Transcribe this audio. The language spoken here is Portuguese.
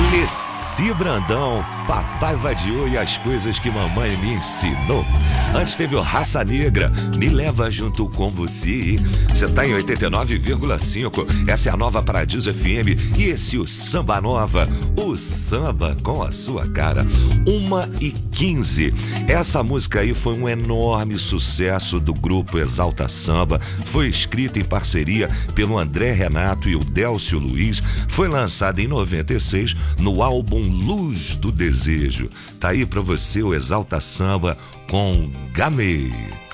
Leci Brandão, Papai Vadiou e as coisas que mamãe me ensinou. Antes teve o Raça Negra, Me Leva Junto com Você. Você tá em 89,5. Essa é a nova Paradiso FM. E esse o Samba Nova, o samba com a sua cara. 1h15. Essa música aí foi um enorme sucesso do grupo Exalta Samba. Foi escrita em parceria pelo André Renato e o Délcio Luiz. Foi lançada em 96 no álbum Luz do Desejo. Tá aí pra você o Exalta Samba com Gamay.